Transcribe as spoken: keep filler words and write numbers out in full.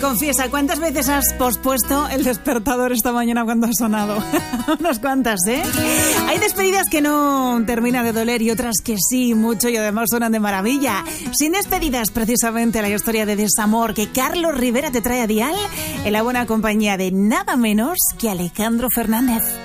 confiesa, ¿cuántas veces has pospuesto el despertador esta mañana cuando ha sonado? Unas cuantas, ¿eh? Hay despedidas que no terminan de doler y otras que sí, mucho, y además suenan de maravilla. Sin despedidas, precisamente, la historia de desamor que Carlos Rivera te trae a dial en la buena compañía de nada menos que Alejandro Fernández.